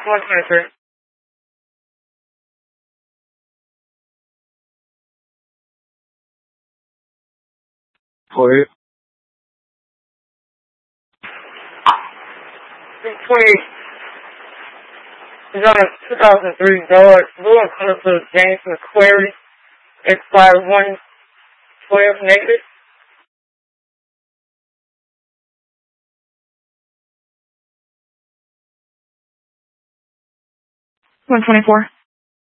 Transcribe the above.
123. Plate. 320 is on a 2003 Dodge blue and color for James McQuarrie. Expired 112 negative. 124.